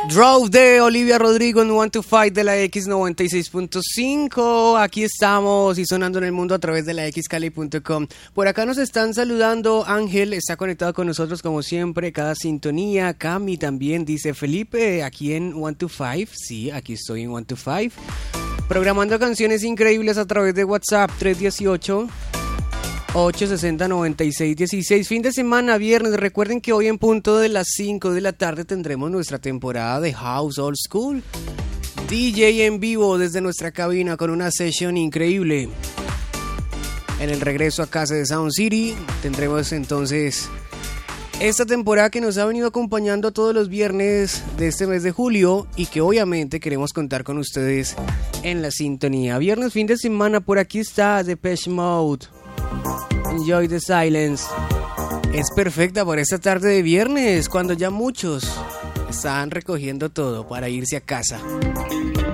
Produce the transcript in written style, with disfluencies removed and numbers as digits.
Drove de Olivia Rodrigo en 1 to 5 de la X96.5. Aquí estamos y sonando en el mundo a través de la xcali.com. Por acá nos están saludando. Ángel está conectado con nosotros como siempre, cada sintonía. Cami también dice: Felipe, aquí en 1 to 5. Sí, aquí estoy en 1 to 5. Programando canciones increíbles a través de WhatsApp 318-860-9616. Fin de semana, viernes. Recuerden que hoy en punto de las 5 de la tarde tendremos nuestra temporada de House Old School. DJ en vivo desde nuestra cabina con una sesión increíble. En el regreso a casa de Sound City tendremos entonces esta temporada que nos ha venido acompañando todos los viernes de este mes de julio y que obviamente queremos contar con ustedes en la sintonía. Viernes, fin de semana, por aquí está Depeche Mode. Enjoy the Silence. Es perfecta por esta tarde de viernes, cuando ya muchos están recogiendo todo para irse a casa.